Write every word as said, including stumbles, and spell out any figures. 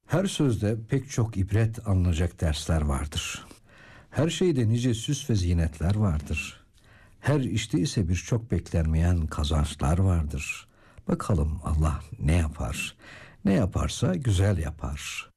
Her sözde pek çok ibret alınacak dersler vardır. Her şeyde nice süs ve zinetler vardır. Her işte ise birçok beklenmeyen kazançlar vardır. Bakalım Allah ne yapar? Ne yaparsa güzel yapar.